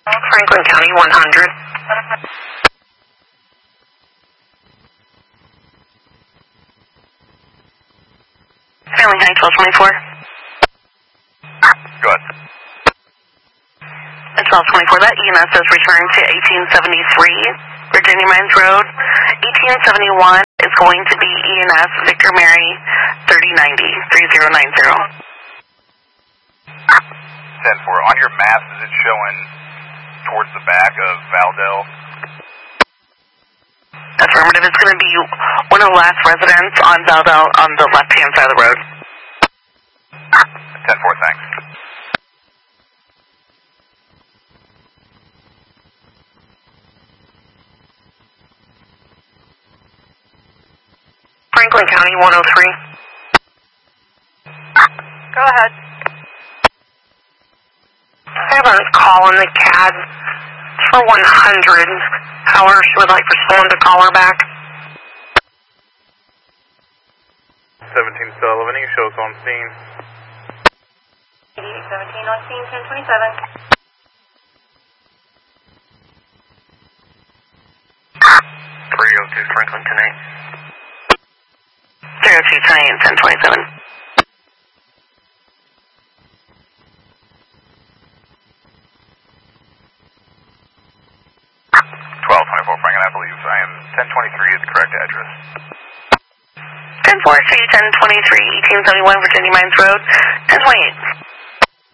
Franklin County 100. Family County 1224. Go ahead. At 1224, that EMS is returned to 1873 Virginia Mines Road. 1871 is going to be EMS Victor Mary 3090. 10-4. On your map, is it showing towards the back of Valdell? Affirmative. It's going to be one of the last residents on Valdell on the left-hand side of the road. 10-4, thanks. Franklin County 103. Go ahead. I have a call in the CAD for 100. However, she would like for someone to call her back. 17 Sullivan, you show us on scene. 8817 on scene, 1027. 302 Franklin tonight. 02 tonight, 1027. 1224 Franklin, I believe I am 1023 is the correct address. 1043, 1023, 1871 Virginia Mines Road, 1028.